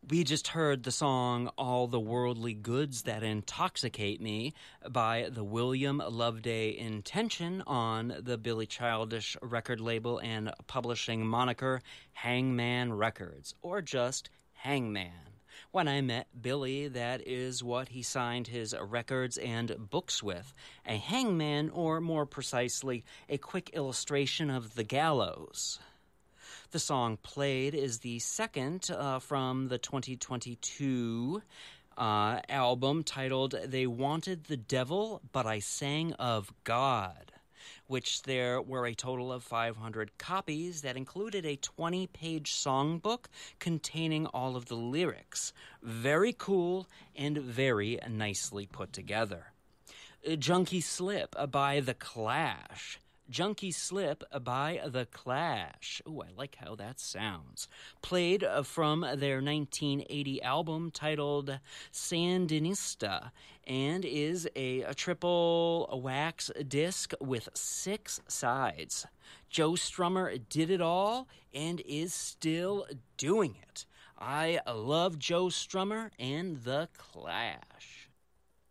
We just heard the song All the Worldly Goods That Intoxicate Me by the William Loveday Intention on the Billy Childish record label and publishing moniker Hangman Records, or just Hangman. When I met Billy, that is what he signed his records and books with. A hangman, or more precisely, a quick illustration of the gallows. The song played is the second from the 2022 album titled They Wanted the Devil, But I Sang of God, which there were a total of 500 copies that included a 20-page songbook containing all of the lyrics. Very cool and very nicely put together. Junkie Slip by The Clash. Junkie Slip by The Clash. Ooh, I like how that sounds. Played from their 1980 album titled Sandinista, and is a triple wax disc with 6 sides. Joe Strummer did it all and is still doing it. I love Joe Strummer and The Clash.